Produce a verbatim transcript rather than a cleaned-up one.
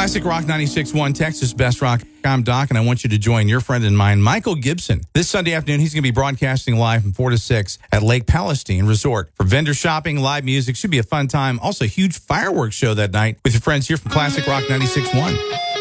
Classic Rock ninety-six point one, Texas Best Rock. I'm Doc, and I want you to join your friend and mine, Michael Gibson. This Sunday afternoon, he's going to be broadcasting live from four to six at Lake Palestine Resort. For vendor shopping, live music, should be a fun time. Also, a huge fireworks show that night with your friends here from Classic Rock ninety-six point one.